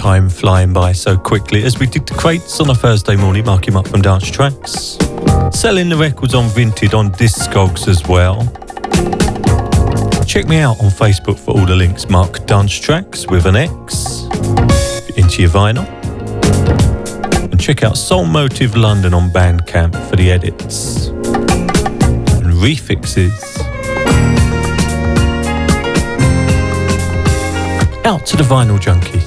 time flying by so quickly as we dig the crates on a Thursday morning, marking them up from Dance Tracks. Selling the records on Vinted on Discogs as well. Check me out on Facebook for all the links. Mark Dance Tracks with an X into your vinyl. And check out Soul Motive London on Bandcamp for the edits and refixes. Out to the vinyl junkie.